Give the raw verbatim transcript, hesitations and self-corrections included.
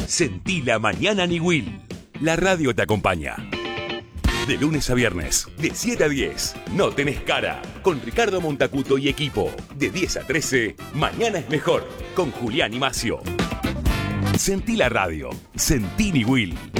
Sentí la mañana Niwil. La radio te acompaña. De lunes a viernes, de siete a diez, No Tenés Cara, con Ricardo Montacuto y equipo. De diez a trece, Mañana es Mejor, con Julián y Macio. Sentí la radio. Sentí Niwil.